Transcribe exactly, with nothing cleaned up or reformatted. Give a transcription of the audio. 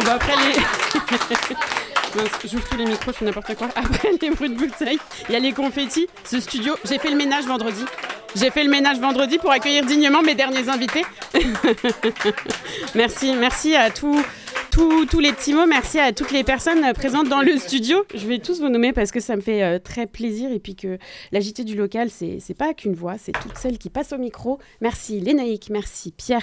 bah après les... Mince, j'ouvre tous les micros, je fais n'importe quoi. Après les bruits de bouteilles, il y a les confettis. Ce studio, j'ai fait le ménage vendredi. J'ai fait le ménage vendredi pour accueillir dignement mes derniers invités. Merci, merci à tous, tous, tous les petits mots. Merci à toutes les personnes présentes dans le studio. Je vais tous vous nommer parce que ça me fait euh, très plaisir. Et puis que la J T du local, c'est, c'est pas qu'une voix, c'est toutes celles qui passent au micro. Merci Lénaïque, merci Pierre.